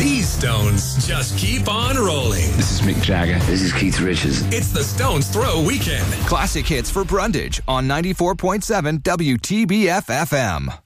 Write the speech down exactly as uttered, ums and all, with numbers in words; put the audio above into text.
These Stones just keep on rolling. This is Mick Jagger. This is Keith Richards. It's the Stones Throw Weekend. Classic hits for Brundage on ninety-four point seven W T B F F M.